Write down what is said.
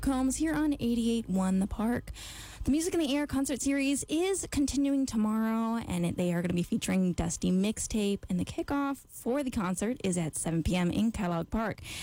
Combs here on 88.1 The Park. The Music in the Air concert series is continuing tomorrow, and they are going to be featuring Dusty Mixtape, and the kickoff for the concert is at 7 p.m. in Kellogg Park.